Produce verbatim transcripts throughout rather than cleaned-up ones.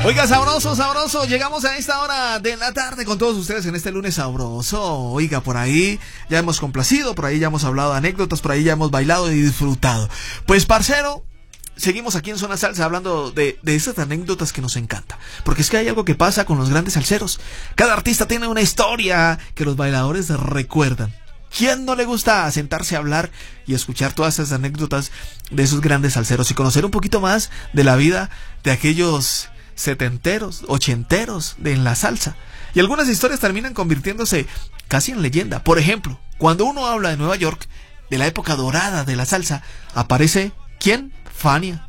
Oiga, sabroso, sabroso, llegamos a esta hora de la tarde con todos ustedes en este lunes sabroso. Oiga, por ahí ya hemos complacido, por ahí ya hemos hablado de anécdotas, por ahí ya hemos bailado y disfrutado. Pues, parcero, seguimos aquí en Zona Salsa hablando de, de esas anécdotas que nos encanta. Porque es que hay algo que pasa con los grandes salseros. Cada artista tiene una historia que los bailadores recuerdan. ¿Quién no le gusta sentarse a hablar y escuchar todas esas anécdotas de esos grandes salseros y conocer un poquito más de la vida de aquellos setenteros, ochenteros de en la salsa? Y algunas historias terminan convirtiéndose casi en leyenda. Por ejemplo, cuando uno habla de Nueva York, de la época dorada de la salsa, aparece ¿quién? Fania.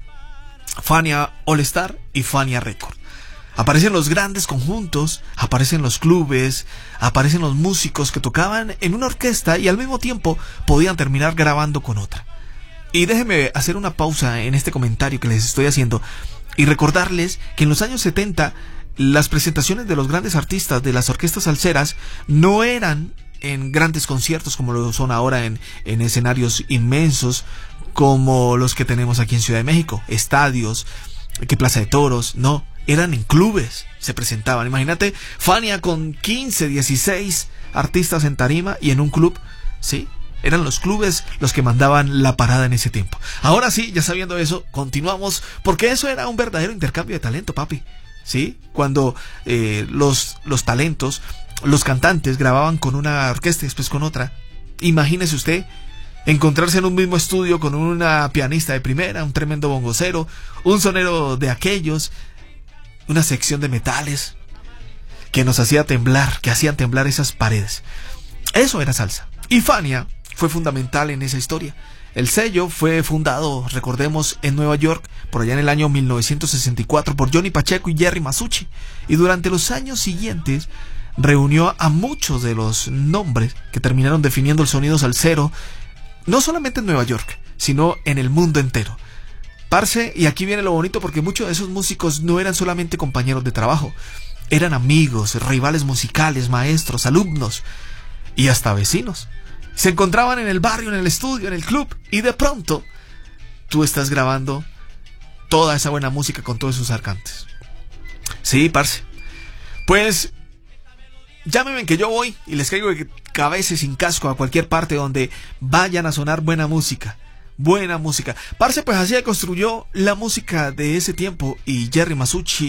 Fania All Star y Fania Record. Aparecen los grandes conjuntos, aparecen los clubes, aparecen los músicos que tocaban en una orquesta y al mismo tiempo podían terminar grabando con otra. Y déjenme hacer una pausa en este comentario que les estoy haciendo y recordarles que en los años setenta las presentaciones de los grandes artistas de las orquestas salseras no eran en grandes conciertos como lo son ahora en, en escenarios inmensos como los que tenemos aquí en Ciudad de México, estadios, que Plaza de Toros, no, eran en clubes, se presentaban. Imagínate, Fania con quince, dieciséis artistas en tarima y en un club, ¿sí? Eran los clubes los que mandaban la parada en ese tiempo. Ahora sí, ya sabiendo eso, continuamos, porque eso era un verdadero intercambio de talento, papi, ¿sí? Cuando eh, los, los talentos, los cantantes grababan con una orquesta y después con otra. Imagínese usted encontrarse en un mismo estudio con una pianista de primera, un tremendo bongocero, un sonero de aquellos, una sección de metales que nos hacía temblar, que hacían temblar esas paredes. Eso era salsa. Y Fania fue fundamental en esa historia. El sello fue fundado, recordemos, en Nueva York, por allá en el año mil novecientos sesenta y cuatro, por Johnny Pacheco y Jerry Masucci. Y durante los años siguientes reunió a muchos de los nombres que terminaron definiendo el sonido salsero, no solamente en Nueva York, sino en el mundo entero. Parce, y aquí viene lo bonito, porque muchos de esos músicos no eran solamente compañeros de trabajo, eran amigos, rivales musicales, maestros, alumnos y hasta vecinos. Se encontraban en el barrio, en el estudio, en el club, y de pronto tú estás grabando toda esa buena música con todos esos arcantes. Sí, parce. Pues llámenme que yo voy y les caigo de cabeza sin casco a cualquier parte donde vayan a sonar buena música. Buena música. Parce, pues así construyó la música de ese tiempo y Jerry Masucci